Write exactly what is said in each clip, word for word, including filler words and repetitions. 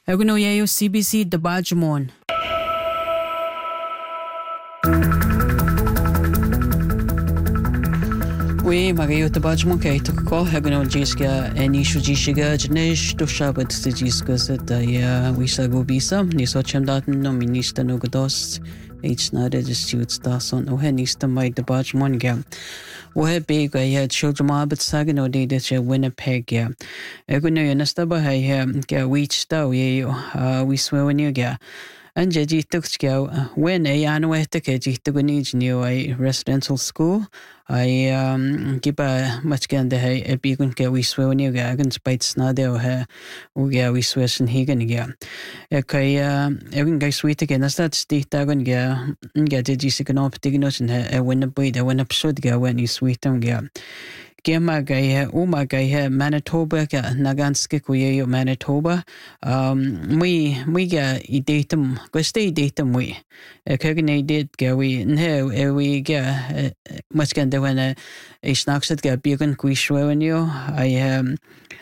Eguno yayo C B C Dabajmon. We magayo Dabajmon kay tukko eguno jiska eni shujishiga jnesh to shabat jiska sa ya wisa gubisa ni so chamdatan no minista no godos each nada disputes dason o henista mai Dabajmon ga. Ohe big ya children but sagan o de che Winnipeg ya. Eguno yanasta ba ya ga wich daw ye we swewen ga. Anja jituk when a anwete ke jitugunij new a residential school. I um give a much gan de hay a bigun ke we swewen you gagan spites na de o he uga we swession higan ga. Okay, uh even guys sweet again as that state dagon ga ga jisikan op dignos and a win a boy the win up should ga when you sweet um ga. Gema gaya uma gaya Manitoba ga naganske kuye Manitoba um we we ga idetum go stay datum we kagane did ga we no we ga much gan de when a snackset ga bigan kuishwen you I um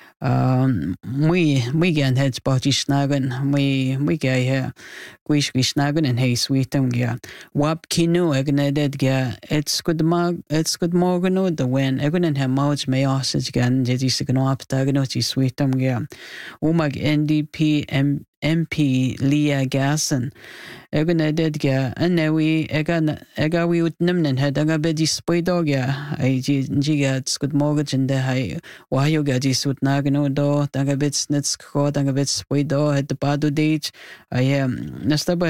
um we we gan heads body snagan we we ga here Guish snagan and hey sweetum ga wap kinu agneded ga it's good mag it's good morgano the when egun and hem mouth may osage gan jedi signal up taganoti sweetum ga umag N D P M MP Leah Gasson eguneded ga and we egan ega we would nimnen had anga bedi spoidog ga I jiga it's good mortgage and the high why you ga jis would nagano do tanga bits nets caught anga bits spoido at the badu date I am nastaba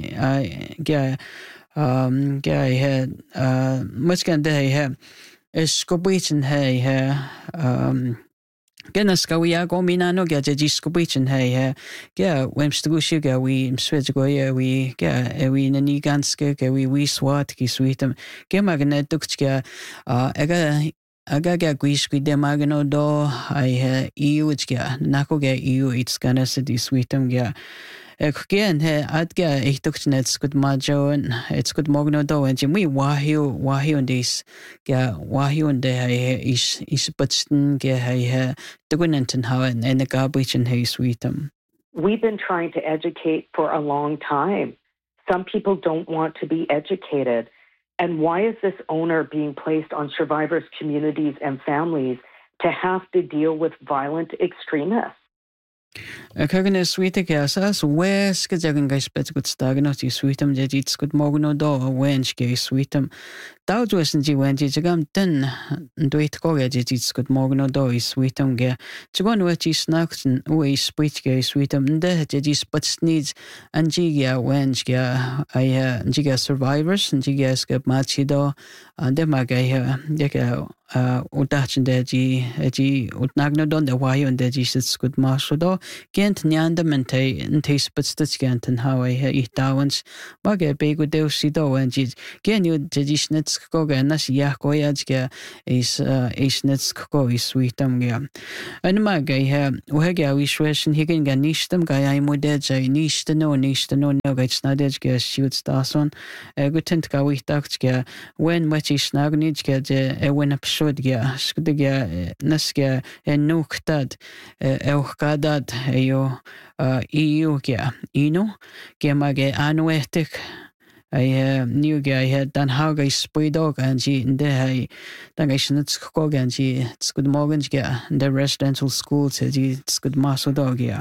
I ga um ga I had uh much can they have is scobichin hey here um Genas ga we go mina no ga ji scobichin hey here ga wemstugu ga we switch go yeah we ga we nani ganske ga we we swat ki sweetum ga magnet dukska uh ega aga ga guishki de magno do I ha eu ga nako ga eu it's gonna sit sweetum ga Again, he adga ich doch net good majo and it's good mogno do and we wahio wahio and this ga wahio and de is is butsten ge he dugunenten how and the garbage and he sweetum. We've been trying to educate for a long time. Some people don't want to be educated. And why is this owner being placed on survivors' communities and families to have to deal with violent extremists? Kagane sweet gasas wes gajagan guys bet good stagnot you sweetum jits good mogno do wench gay sweetum Dowd wesn ji wen ji jagam den doit go jits good mogno do is sweetum ge Jagon wechi snackten we spit gay sweetum de jis but needs and jiga wench ga I jiga survivors and jiga skip machido and de maga jega uh udachin de ji ji utnagno don de why on de jis good marsho Gent nyandamente and taste but stitchgant and how I eat downs. Baga bego del sido and jid. Gen you jadishnets koga and nas yakoyajga is uh ishnets ko is sweetum gam. And maga ha wega we shweshin higgin ganishtam guy I mudeja nishta no nishta no no gets nadejga shoots dason. A good tent ga we dachga when much is snagnijga a win up shudga skudga nasga and no ktad elkadad yo uh eu ga ino gemage anuetik I new guy had done how guys spoidog and she in the dan guys nuts kog and she it's good morgens ga the residential school to it's good maso dog ya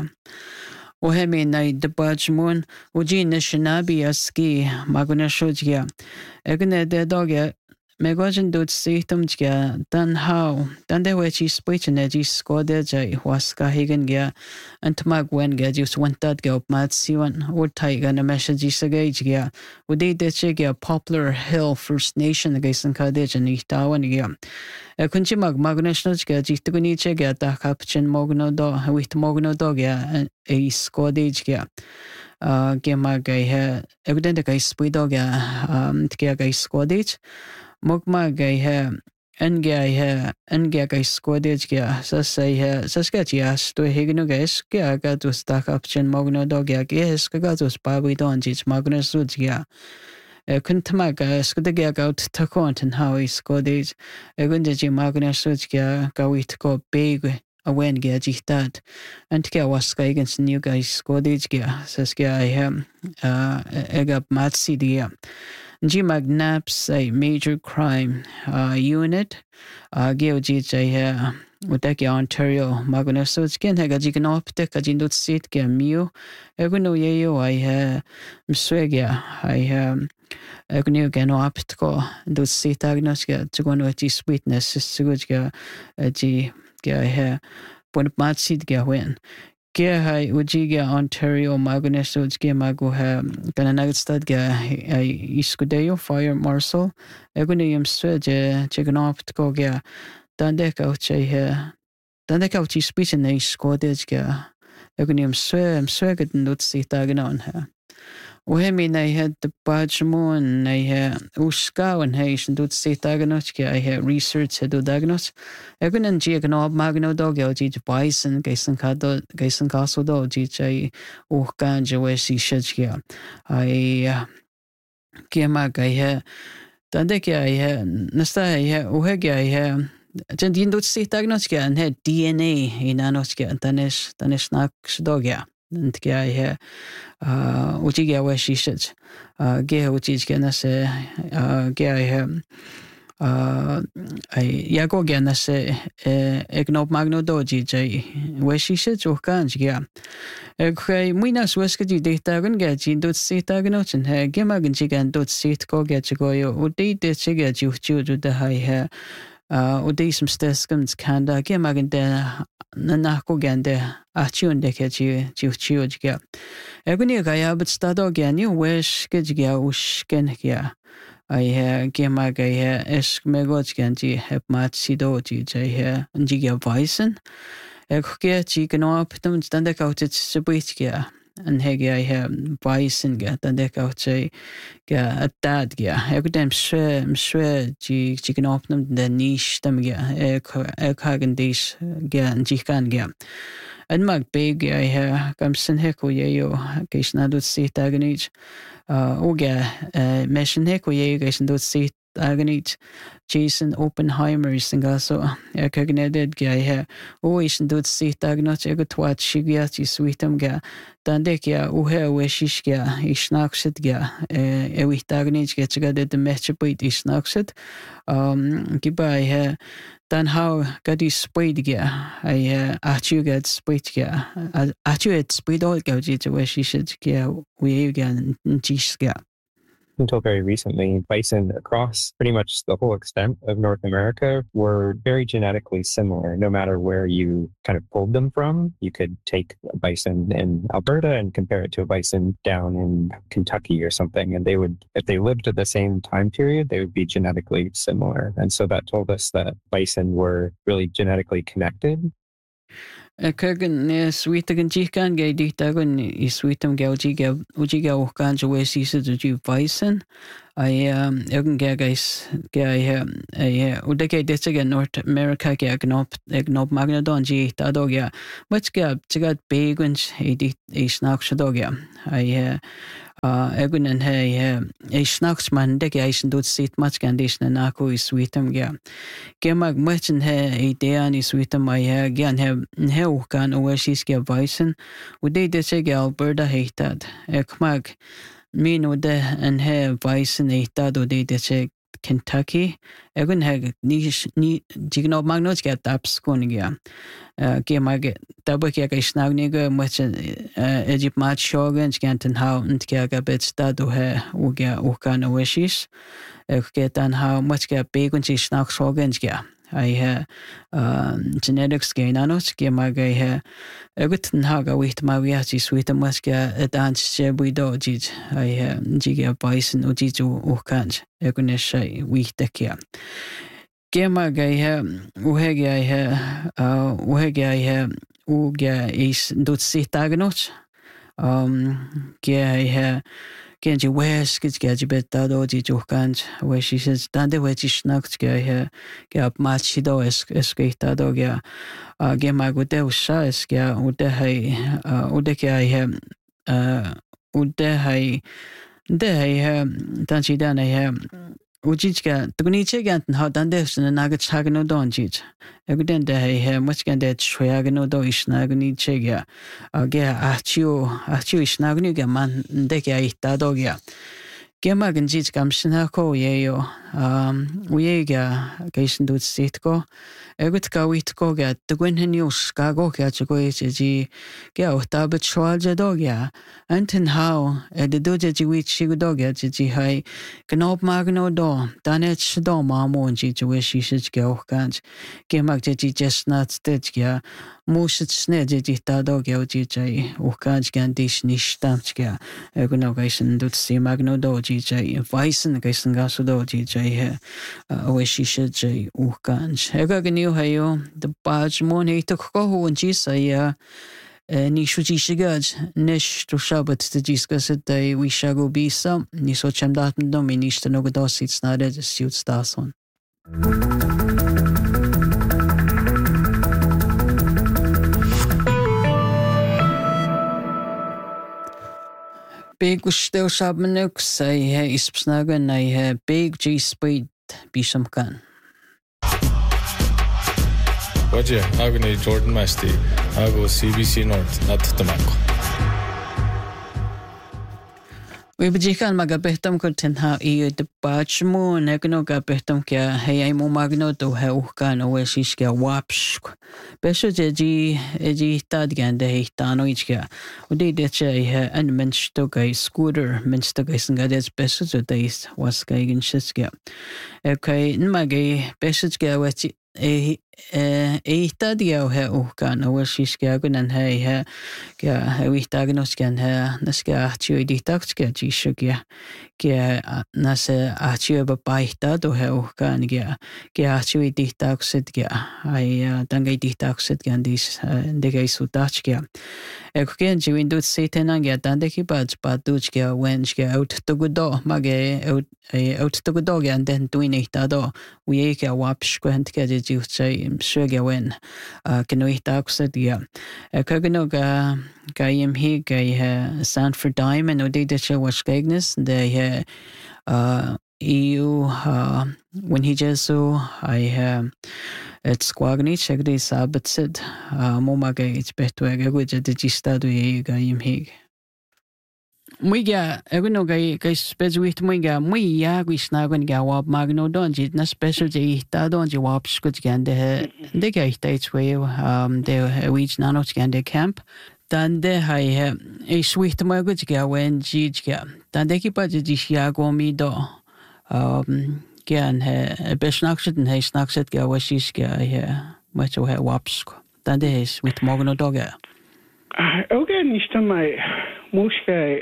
o hemi na the Dabajmon o ji nishnabi aski maguna shojga egne de dog ya Megojin dut situm ga dan how dan de wechi spichin edgy scored jay waska higan ga and mag when ga just went that go mat siwan or tiger and a message sagage ga would they de chega Poplar Hill First Nation against and kadej and itawan ga a kunchi mag magnashno ga jituguni chega da capchin mogno do with mogno dog ga a scoredage ga uh gema ga evident ga spido ga um tga ga scoredage Mogma gay hair and gay hair and gay squadage ga say hair saskatias to higno guys ga to stack up chin mogno dog ya guess gatos baby don jits magnus sudia a kuntamaga skudga out takont and how he squadage a gundaji magnus sudia go it go big awen ge jitat and ke was against new guys codage ge sas ge I am uh egap matsi dia G Magnaps a major crime uh unit uh ge ji jaya Utaki Ontario Magonaso skin hega jignopte kajindut sit ge miu eguno yeyo I ha mswegia I um Egnu geno aptko dut sitagnos ge tsugono ti sweetness sugujga ji ge he pon matsid ge wen ge hai uji ge Ontario Magonaso ge mago ha kananagstad ge iskudeyo fire marshal egnu yim sweje jignoptko ge dande kauche he dande kauchi speech in the skodage ge egnu yim swe swe ge dut sitagnon ha Uhemi I had the Bajmo and I had Uska and Haitian do say Daganoch, I had research to do Dagnos. Egan and Giaganob Magno dog, Gigi Bison, Gason Cado, Gason Castle dog, Gigi Ukanja, where she shedgia. I Giamag, I had Dandeki, I had Nasta, I had Uhegia, I had. Jandin do say Dagnochka and had D N A in Anochka, Danish, Danish Nax dogya. And I had uh ujiga where she should uh ge ujiga na se uh ge I have uh I yago ge na se egnob magno doji jay where she should jo kan ge okay muina sweska di data gun ge jin dot sita gnot and ha ge magan jigan dot sit ko ge go yo udi de chiga ju ju de hai ha uh udi some steskums kanda ge magan de nanako gande achun de ke ji ju ju ge Eguni gaya but stado gani wish gijga ushken ya. I ha gema gaya esk megoch ganji hep mat sido ji jay ha jiga bison. Egge ji gno up tum stande kautit subit ya. And hege I ha bison ga stande kauche ga atad ya. Egdem shwe shwe ji ji gno up tum the niche tam ya. Ek ek hagen dis ga jikan ga. And mag big I have Gamson Heko Yeo, Gation do seat agonage, uh, Oga, Mission Heko Yeo, Gation do seat agonage, Jason Oppenheimer, Singaso, Erkagneded Gaya, always do seat agonage, Ego twat Shigiati sweetum ga, Dandekia, Uhe, Weshishga, Ishnaxit ga, Ewit agonage gets got the metropolit Ishnaxit, um, Gibai. Dan how gadi speed ga I achu get speed ga achu it speed all go to where she should ga we again jis ga Until very recently, bison across pretty much the whole extent of North America were very genetically similar. No matter where you kind of pulled them from, you could take a bison in Alberta and compare it to a bison down in Kentucky or something. And they would, if they lived at the same time period, they would be genetically similar. And so that told us that bison were really genetically connected. Kagan sweetagan jikan gay ditagan is sweetum gaujiga ujiga ukanja where she said you bison. I um egan gagais gay a udake ditiga North America gagnob egnob magnadon ji tadogya. Much gab tigat bagans a dit a snackshadogya. I uh egun and hey a snacksman deke ation dot sit much condition and ako is sweetum ga. Gemag much and hey a dean is sweetum I again have hell can where she's get bison. Would they ditiga Alberta hated ekmag. Min och det en här bison hittad och det är Kentucky. Även här ni ni digno magnos get abskoniga. Ge mag tabak jag snagniga much Egypt match shogun ganten how and kaga bet stad och här och jag och kan wishes. Jag get an how much get big och snag shogun ja. I have genetics gain anos ge mag I have everything haga with mariachi sweet maska a dance shebuido jij I have jiga bison ujiju ukanj egunesha wihtakia ge mag I have uhege I have uhege I have uga is dut sitagnoch um ge I have Genji west gets gadget betado di jokanj where she says dande where she snacks ga here get match do es eskeitado ga ge magude usha es ga ude hai ude ke I have uh ude hai de hai danchi dan I have Ujichka, Tunichigant and how Dandes and Nagachagano donjit. Evident they have much can that Shwagano do Ishnagani Chegia. Aga Achu, Achu Ishnagnuga man, Dekia Itadogia. Gemagan jit kamshinako yeo, um, Wiega, Gason do Sitko. Egutka witko get the Gwinhenius Gago Gachagoji Gao Tabit Shwalja Dogia, Anton how at the Doja which she would dog at Ji High, Canob Magno do, Danet do Mamo and Ji wish she should go can't. Gemak Ji just not stitchia, Mushit Snedji Tadogio G J, Ukaj Gandish Nish Stamchia, Egunogation do see Magno do G J, Vicen Gason Gasodo G J, wish she should J Ukanj. Egagani hayo the badge money took go and Jisa Nishuji Shigaj, Nish to Shabbat to discuss it day we shall go be some Niso Chamdat Dominish to Nogados it's not a suit stars on. Big still Shabanuk say is Snagan I big G speed be some can. Wajah, Agni Jordan Masti, Ago C B C North, not Tamako. We bejikan magabehtam kurtin ha iyo de bachmo negno gabehtam kya hey mo magno to he ukan o shish kya waps besho ji ji tad gande he tano ich kya udi de che he an mensch to gay scooter mensch to gay singades besho to days was gay in shis kya okay nmage besho kya wachi e e tadio he ukan o shish kya gunan he he kya he tagnos kyan he naska chu di takska ji shugya kya nasa achu ba baita do he ukan kya kya chu di takset kya ai dangai di takset kyan dis degay sutach kya ekken ji window seten kya dandeki baj paduch kya wench kya out to godo mage out out to godo kya den tuine tado we kya waps kwent kya ji chai Sugar win, uh, Canoita yeah. A Kaganoga Gayim he gay Sanford Diamond, or did the show was Gagness, they uh, E U uh, when he just so I uh, it's Squagni, check this Sabbath said, uh, Momaga, it's better, I go to the Gistadu Gayim he. Mwiga, egno gay gay spezuit mwiga, mwiya wisnagan gawab magno donji, na special de ta donji wap skut gande de gay states way um de reach nanot gande camp. Dan de hai e sweet magut gawen jijga. Dan de kipa de shiago mi do. Um gan he besnaxet and he snaxet gawashis ga macho he wapsk. Dan de is with magno doga. Okay, nicht my Mushka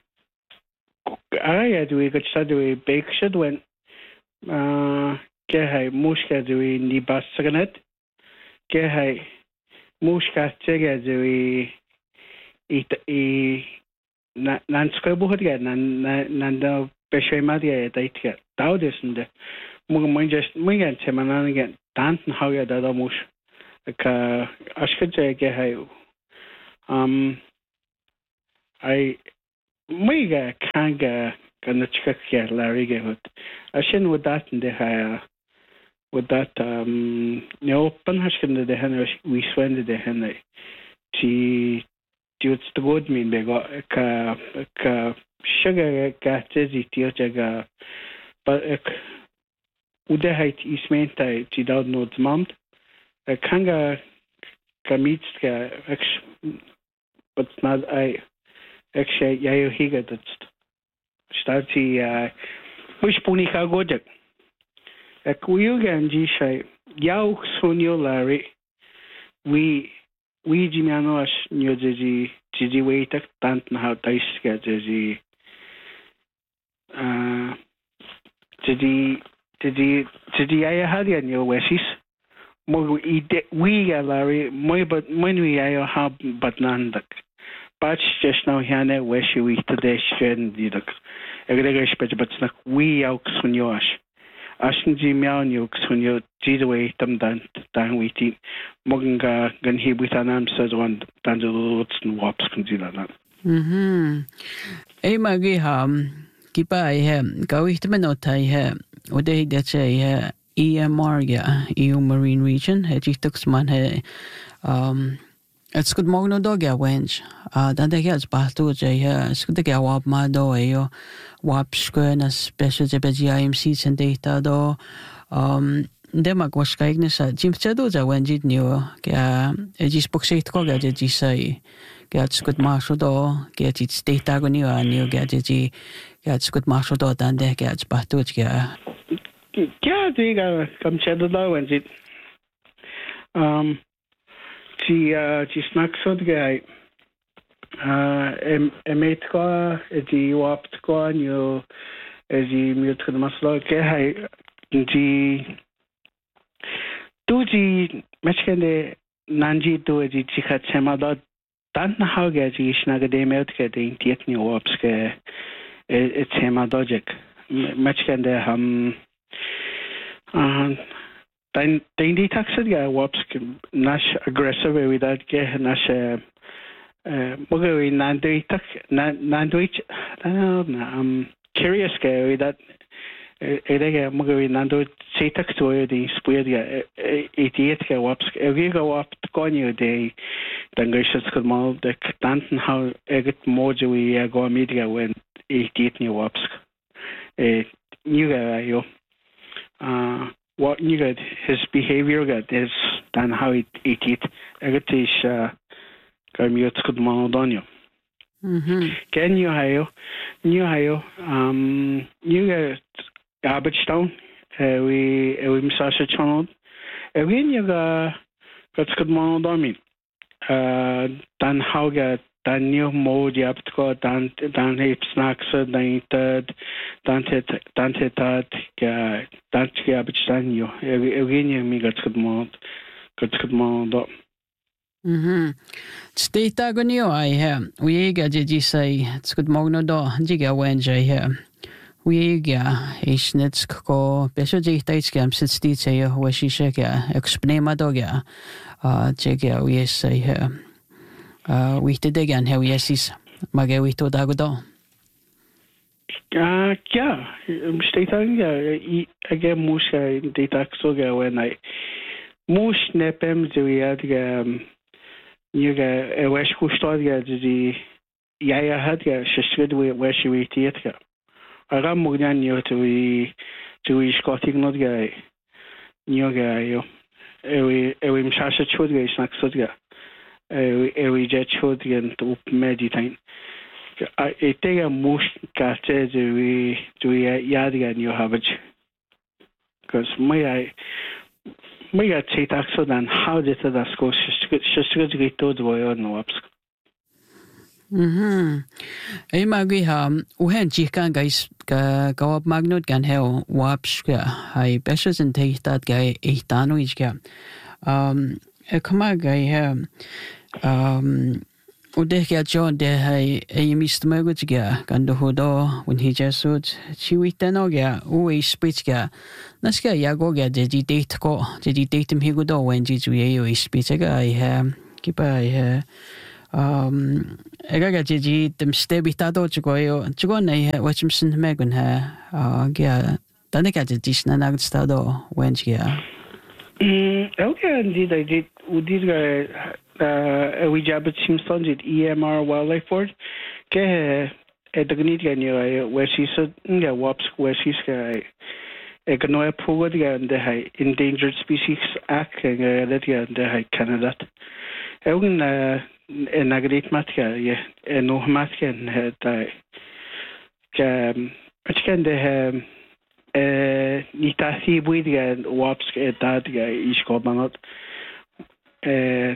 I do we got study bake should when uh Gehai Mushka do we ni basaganet Gehai Mushka Chega do we eat e Nanscobo again Nanda Peshe Madia Daitka Daudis and the Mung just Mungan Temanan again Danton how ya da mush ka Ashka Gehai um I Mega Kanga Ganachka Larry Gehut. I shin with that in the higher with that um no Panhashkin the Henry we swended the Henry. She dudes the good mean they got ka ka sugar gatzy tiojaga but Ude height is meant I she don't know the mom. A Kanga Kamitska but not I actually yayo higa dat starti uh wish punika godek ek uyugan jishay yaw sonyo Larry we we jimiano as nyoji jiji waitak tant na how taiska jiji uh jiji jiji jiji aya hadia nyo wesis mo we Larry mo but when we ayo hab but nandak Patch just now here where she we today strand the egregish but snack we out when you ash. Ashton G meow nukes when you did away them down down waiting. Moginga gan he with an answers one down the roads and waps consider that. Hm. Hey Maggie ham. Kipa I hem. Go with the menot I hem. وده ده هي E M R ja E U Marine Region het ich tux man he um it's good morning dog ja wench uh dan de gels bahtu je ja it's good ja wap ma do yo wap skøna special je be I M C sen data do um de mag was kijken sa jim chado ja wenjit new ja e jis boxet ko ja je sai ja it's good marshal do ja it's data go new an you ja je ja it's good marshal do dan de ja bahtu ja Ja, die gaan kom chado do wenjit um Ti ti snacks od gai em emet ko di wapt ko new ezi mute de maslo ke hai di tu di mechkende nanji tu ezi chikha chema do dan how ga ji snaga de met ke de tiet ni waps ke e chema dojek mechkende ham uh Dein dein die taxed ja waps nash aggressive with that ke nash mogo in nandui tak nandui um curious ke with that edege mogo in nandu setak to the spuid ja idiot ke waps we go up konju de dan geshs kod mal de tanten how eget mojo we go media when idiot ni waps eh new ga yo uh what you got his behavior got is than how it it it agatish uh kamiyot kod monodonio mhm can you hayo new hayo um you got garbage down uh, we we msasha channel when you got got kod monodomi uh than how got dan new mode you have to go dan dan hip snacks dan tad dan tet dan tet ga dan ga bichan yo evgenia mi got good mode got good mode mhm state agonio I have we ga ji say it's good morning do ji ga wenje here we ga is net ko beso ji tais gam sit sti say ho shi shega explain ma do ga uh ji ga we say here Uh, we did again how yes is mage we to dago do uh yeah state ja again mus data so ga when I mus nepem zo ja ga you ga e wesh ku stad ga di ja ja hat ga shishrid we wesh we tiet ga aga mognan yo to we to we scotting not ga you ga yo e we e we mshasha chud ga snack so ga e we jet chod gen to meditain e te a mus karte de we do we yad gan you have it because my I my got take so then how did that go just to get to the boy no ups mhm e magi ha u hen ji kan guys ga go up magnot gan hell waps ga hai beshes and take that guy e tano is ga um e kama guy ha um och det jag John det här är ju mist möjligt ga kan du hoda when he just said she with the noga o i speech ga naska jag går ga det date ko det date mig go då when ju ju i speech ga I ha kipa I ha um ega ga det dem stebita då go yo go nei ha watchim sin megun ha ga dan ga det disna nagt sta då when ga mm okay indeed I did we did ga uh we jabbat simson did E M R wildlife board ke e dagnit gan yo where she said nga waps where she's ga e gnoe pugod ga the high endangered species act nga that ga the high Canada egun en agrit matka ye no matka het ga ich kan de eh ni tasi buid ga waps ga dat ga is ko banot eh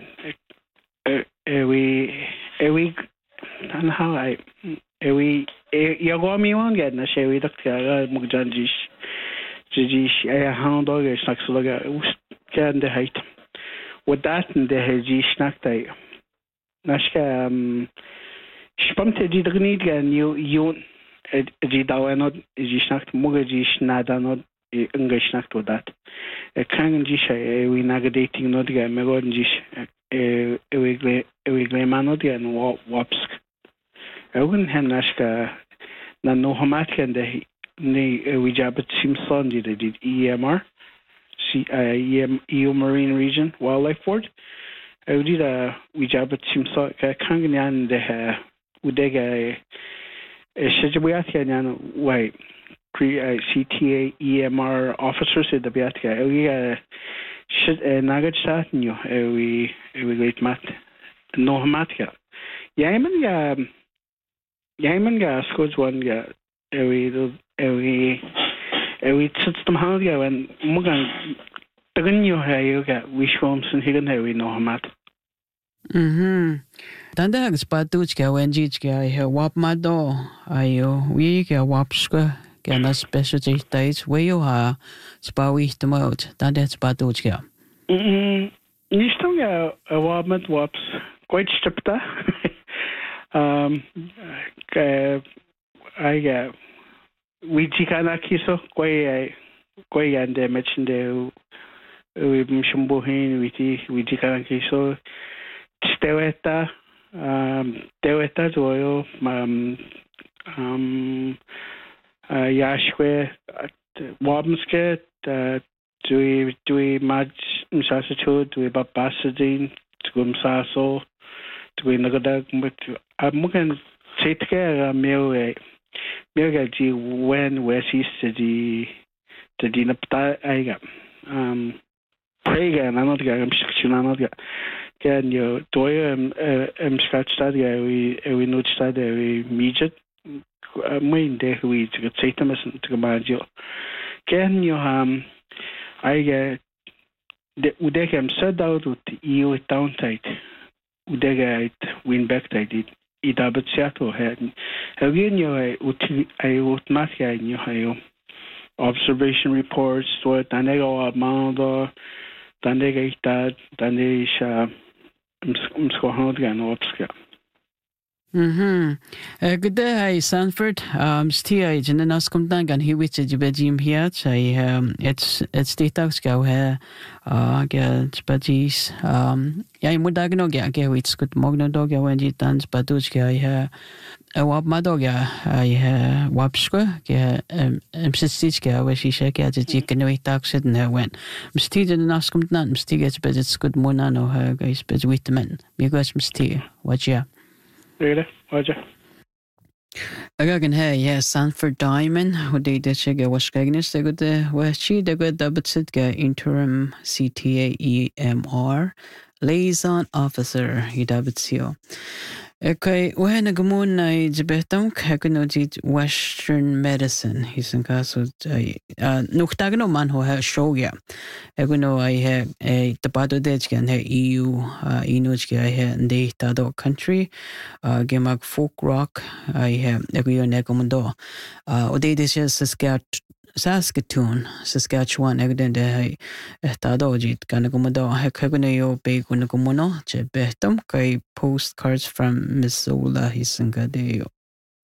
we we and how I we you go me one get na she we doctor mugjanjish jish I hand dog is snack so ga can the height with that and the heji snack day nashka um spamte di dgnid gan you you di dawenod ji snack mugajish nada not english snack to that e kan jish we nagadating not ga megon jish e we we gle manod ya no waps egun hen nashka na no hamatken de ni we jabbat Simson did did E M R, C uh, E M E U Marine Region Wildlife Board. I did a we jabbat Simson ka kangan de ha udega shajabiatia nyan wai pre C T A E M R officers at the biatia. We should nagad satin you we we great mat no hamatka. Yaman ga Yaman ga scores one ga ewi ewi ewi system how ga when mugan tagan yo ha yo ga wish forms and higan ha we no hamat. Mhm. Tanda ag spatuch ga wenjich ga he wap mado ayo we ga wapska ga na specialty days we yo ha spawi tomot tanda spatuch ga. Mhm. Nistung ga wap mat waps quite stripta. Um, I got we chikana kiso quay quay and they mentioned the we mshumbuhin we we chikana kiso steweta um steweta joyo um um yashwe wabmske dwi dwi maj msasacho dwi babasadin tgumsaso dwi nagada I'm going to take care of me. Me when where she's the the dinner I got um pray again. I'm not going to section. I'm not going. Can you do um um scratch that? Yeah, we we know that we midget. Main day we to get say them to come out. Can you um I get the udek am set out with the E U down tight. Udek win back tight. Ida bet Seattle had again you I would not get you have observation reports to Danego amount or Danega Danisha Mskohodgan. Mhm. Good day, Sanford. Um, Stia, in the Nascomdan, and he wits a Jim here. I um, it's it's the tax go here. Uh, get budgies. Um, yeah, I'm Mudagno, get it's good Mogno dog, when you dance, but those guy here. A wap my dog, I have wapska, get um, Msistiska, where she shake at the chicken away tax it and her went. Mstia in the Nascomdan, Mstia gets but it's good monano, her guys, but with the men. Because Mstia, what ya? Really? Roger. Again, hey, yes, Sanford Diamond, who did the Chiga was Gagnis, the good, where she the good double sit interim C T A E M R liaison officer, he double seal. Okay, when a gamoon I debatum, Kakunojit Western medicine, he's in castle. Uh, Nuktagano man who has show ya. Eguno I have a Tabato Dechkan, E U, uh, Inuchki, I have the Tado country, uh, Gemak folk rock, I have Eguyo Nekomando. Uh, Ode this is Saskatoon, Saskatchewan, Egden de Tadojit, Ganagumado, Hekagunayo, Begunagumono, Jebetum, Kai postcards from Missoula, Hisangadeo.